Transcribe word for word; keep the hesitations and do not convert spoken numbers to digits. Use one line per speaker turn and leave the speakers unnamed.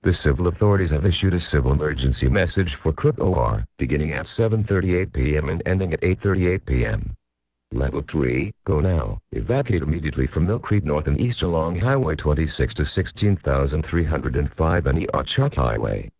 The civil authorities have issued a civil emergency message for Crook O R, beginning at seven thirty-eight p m and ending at eight thirty-eight p m Level three, go now. Evacuate immediately from Mill Creek north and east along Highway twenty-six to sixteen thousand three hundred five and Eochuk Highway.